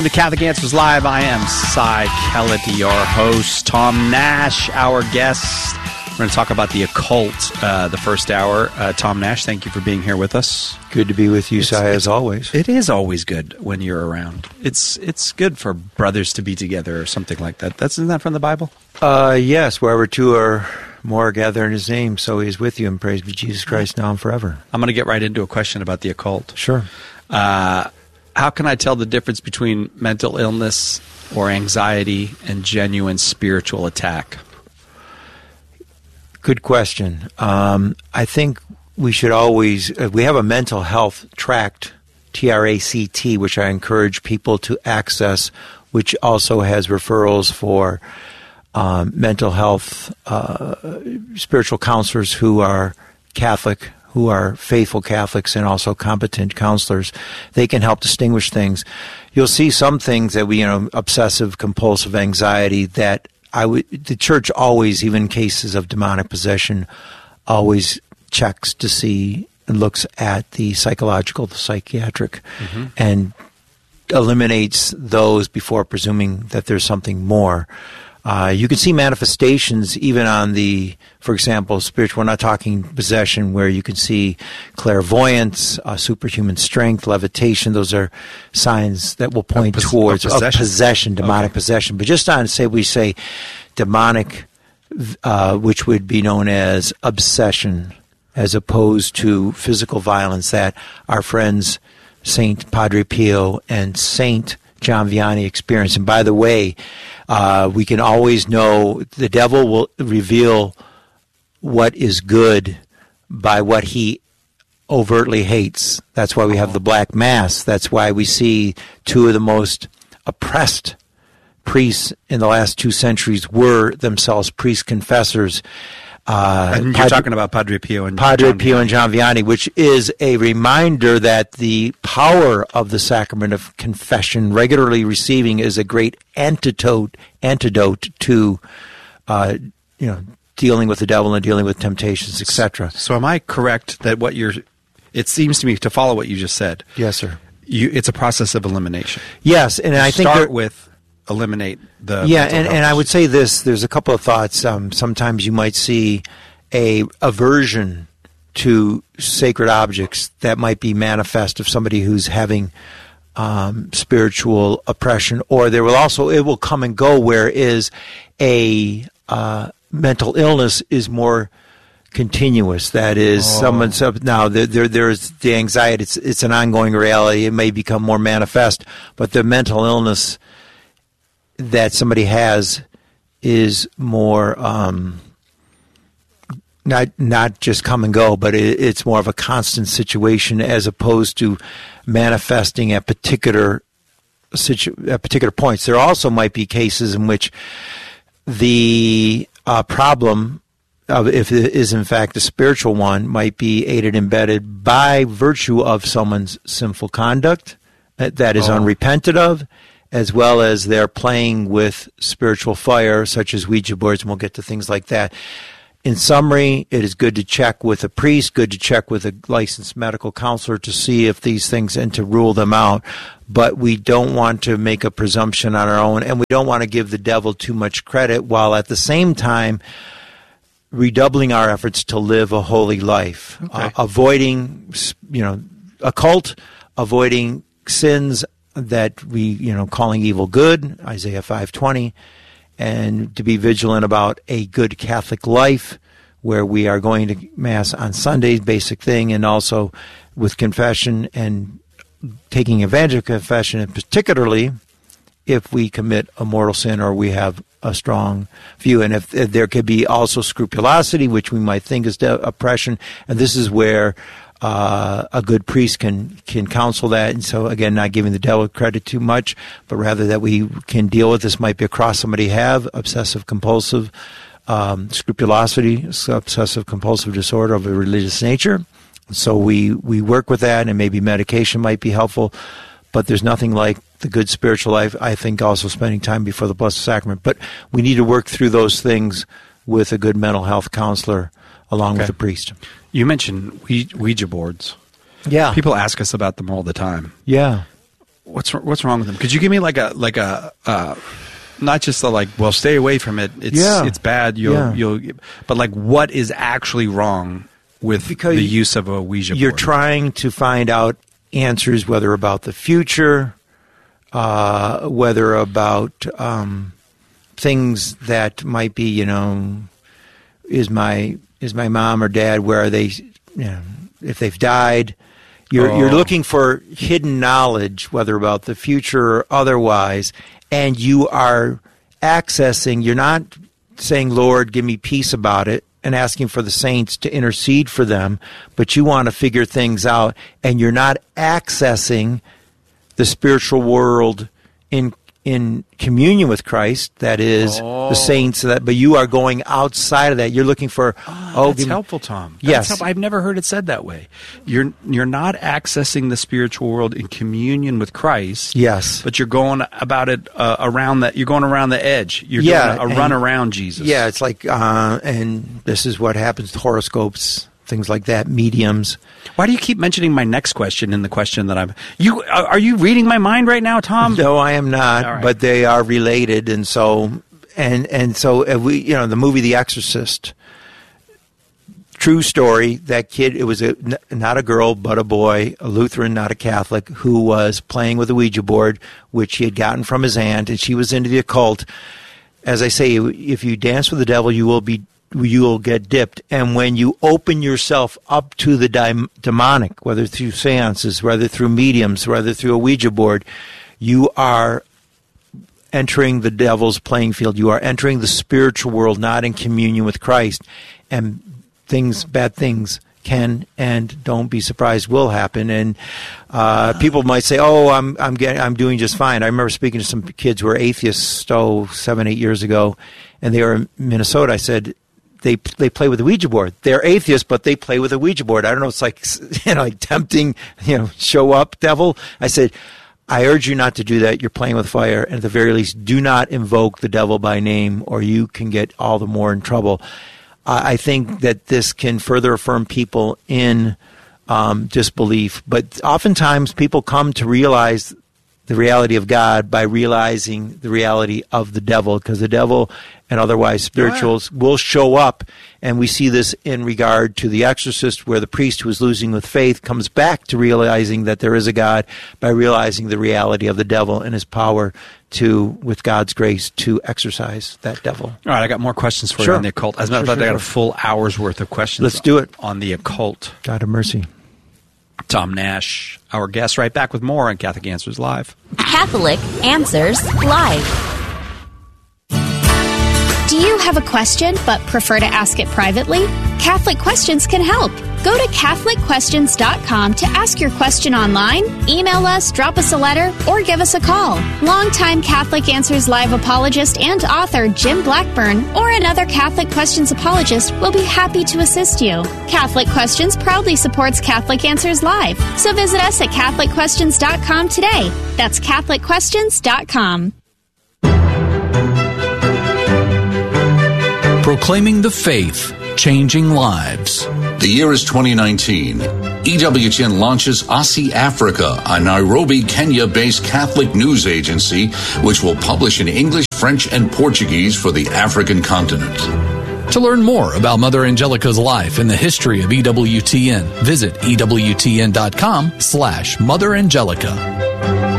to Catholic Answers Live. I am Cy Kellett, your host. Tom Nash, our guest. We're going to talk about the occult the first hour. Tom Nash, thank you for being here with us. Good to be with you, Cy, as always. It is always good when you're around. It's good for brothers to be together or something like that. Isn't that from the Bible? Yes, wherever two or more gather in his name, so he is with you, and praise be Jesus Christ now and forever. I'm going to get right into a question about the occult. Sure. How can I tell the difference between mental illness or anxiety and genuine spiritual attack? Good question. I think we should always, we have a mental health tract, TRACT, which I encourage people to access, which also has referrals for mental health, spiritual counselors who are Catholic, who are faithful Catholics, and also competent counselors. They can help distinguish things. You'll see some things that obsessive compulsive anxiety that the church always, even in cases of demonic possession, always checks to see and looks at the psychological, the psychiatric, and eliminates those before presuming that there's something more. You can see manifestations even on for example, spiritual, we're not talking possession, where you can see clairvoyance, superhuman strength, levitation. Those are signs that will point towards possession, demonic possession. But just on, we say demonic, which would be known as obsession, as opposed to physical violence that our friends Saint Padre Pio and Saint John Vianney experienced. And by the way, we can always know the devil will reveal what is good by what he overtly hates. That's why we have the Black Mass. That's why we see two of the most oppressed priests in the last 2 centuries were themselves priest confessors. And you're talking about Padre Pio and John Vianney, which is a reminder that the power of the sacrament of confession, regularly receiving, is a great antidote to, dealing with the devil and dealing with temptations, etc. So, am I correct that it seems to me to follow what you just said? Yes, sir. It's a process of elimination. Yes, and I think start with eliminate the and I would say this. There's a couple of thoughts. Sometimes you might see a aversion to sacred objects that might be manifest of somebody who's having spiritual oppression, or it will come and go, whereas a mental illness is more continuous. That is, someone's up now. There's the anxiety. It's an ongoing reality. It may become more manifest, but the mental illness that somebody has is more not just come and go, but it's more of a constant situation, as opposed to manifesting at particular points. There also might be cases in which the problem, if it is in fact a spiritual one, might be aided and abetted by virtue of someone's sinful conduct that is unrepented of, as well as they're playing with spiritual fire, such as Ouija boards, and we'll get to things like that. In summary, it is good to check with a priest, good to check with a licensed medical counselor to see if these things, and to rule them out. But we don't want to make a presumption on our own, and we don't want to give the devil too much credit, while at the same time redoubling our efforts to live a holy life, avoiding, occult, avoiding sins that we, calling evil good, Isaiah 5:20, and to be vigilant about a good Catholic life, where we are going to Mass on Sundays, basic thing, and also with confession and taking advantage of confession, and particularly if we commit a mortal sin or we have a strong view. And if there could be also scrupulosity, which we might think is oppression, and this is where a good priest can counsel that. And so, again, not giving the devil credit too much, but rather that we can deal with this. Might be a cross somebody have, obsessive compulsive scrupulosity, obsessive compulsive disorder of a religious nature. So we work with that, and maybe medication might be helpful, but there's nothing like the good spiritual life. I think also spending time before the Blessed Sacrament. But we need to work through those things with a good mental health counselor along with a priest. You mentioned Ouija boards. Yeah. People ask us about them all the time. Yeah. What's wrong with them? Could you give me like a not just the like, well, stay away from it. It's bad. You'll. But like, what is actually wrong with the use of a Ouija board? You're trying to find out answers, whether about the future, whether about things that might be, is my mom or dad, where are they, if they've died. You're looking for hidden knowledge, whether about the future or otherwise, and you are accessing, you're not saying, Lord, give me peace about it, and asking for the saints to intercede for them, but you want to figure things out, and you're not accessing the spiritual world in communion with Christ, that is the saints, but you are going outside of that. You're looking for that's helpful, Tom. That's helpful. I've never heard it said that way. You're not accessing the spiritual world in communion with Christ. Yes, but you're going about it around that. You're going around the edge. You're doing a run around Jesus. Yeah, it's like, and this is what happens to horoscopes, things like that, mediums. Why do you keep mentioning my next question in the question that are you reading my mind right now, Tom? No, I am not, right. But they are related, and so we, the movie The Exorcist, true story, that kid, it was not a girl, but a boy, a Lutheran, not a Catholic, who was playing with a Ouija board, which he had gotten from his aunt, and she was into the occult. As I say, if you dance with the devil, you will get dipped. And when you open yourself up to the demonic, whether through seances, whether through mediums, whether through a Ouija board, you are entering the devil's playing field. You are entering the spiritual world, not in communion with Christ. And bad things can, and don't be surprised, will happen. And people might say, "Oh, I'm doing just fine." I remember speaking to some kids who were atheists 7-8 years ago, and they were in Minnesota. I said, They play with a Ouija board. They're atheists, but they play with a Ouija board. I don't know. It's like, like tempting, show up, devil. I said, I urge you not to do that. You're playing with fire. And at the very least, do not invoke the devil by name, or you can get all the more in trouble. I think that this can further affirm people in disbelief. But oftentimes people come to realize the reality of God by realizing the reality of the devil, because the devil and otherwise spirituals will show up. And we see this in regard to The Exorcist, where the priest who is losing with faith comes back to realizing that there is a God by realizing the reality of the devil and his power to, with God's grace, to exorcise that devil. All right, I got more questions for you on the occult. As a matter of fact, I got a full hour's worth of questions. Let's do it. On the occult. God have mercy. Tom Nash, our guest, right back with more on Catholic Answers Live. Catholic Answers Live. Do you have a question but prefer to ask it privately? Catholic Questions can help. Go to CatholicQuestions.com to ask your question online, email us, drop us a letter, or give us a call. Longtime Catholic Answers Live apologist and author Jim Blackburn or another Catholic Questions apologist will be happy to assist you. Catholic Questions proudly supports Catholic Answers Live, so visit us at CatholicQuestions.com today. That's CatholicQuestions.com. Proclaiming the faith, changing lives. The year is 2019. EWTN launches ASI Africa, a Nairobi, Kenya-based Catholic news agency, which will publish in English, French, and Portuguese for the African continent. To learn more about Mother Angelica's life and the history of EWTN, visit EWTN.com/Mother Angelica.